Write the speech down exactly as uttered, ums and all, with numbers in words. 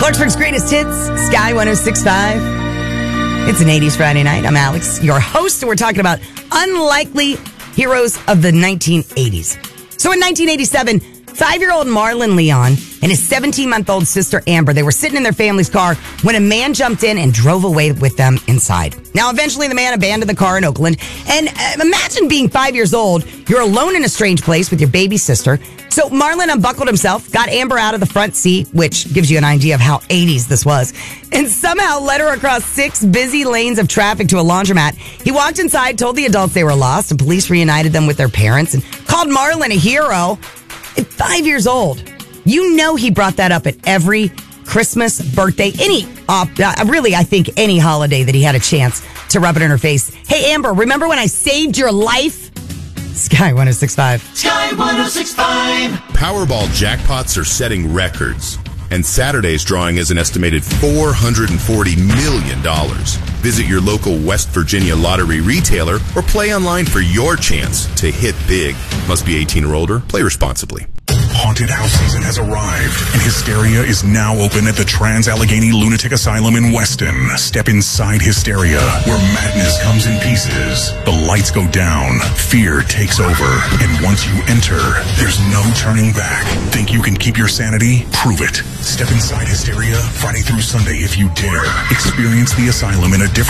Clarksburg's greatest hits, Sky one oh six point five. It's an eighties Friday night. I'm Alex, your host, and we're talking about unlikely heroes of the nineteen eighties. So in nineteen eighty-seven, five-year-old Marlon Leon and his seventeen-month-old sister Amber, they were sitting in their family's car when a man jumped in and drove away with them inside. Now, eventually, the man abandoned the car in Oakland. And uh, imagine being five years old. You're alone in a strange place with your baby sister. So Marlon unbuckled himself, got Amber out of the front seat, which gives you an idea of how eighties this was, and somehow led her across six busy lanes of traffic to a laundromat. He walked inside, told the adults they were lost, and police reunited them with their parents and called Marlon a hero. At five years old, you know he brought that up at every Christmas, birthday, any, uh, really, I think any holiday that he had a chance to rub it in her face. Hey, Amber, remember when I saved your life? Sky one oh six point five. Sky one oh six point five. Powerball jackpots are setting records, and Saturday's drawing is an estimated four hundred forty million dollars. Visit your local West Virginia lottery retailer or play online for your chance to hit big. Must be eighteen or older. Play responsibly. Haunted house season has arrived, and Hysteria is now open at the Trans-Allegheny Lunatic Asylum in Weston. Step inside Hysteria, where madness comes in pieces. The lights go down, fear takes over, and once you enter, there's no turning back. Think you can keep your sanity? Prove it. Step inside Hysteria Friday through Sunday if you dare. Experience the asylum in a different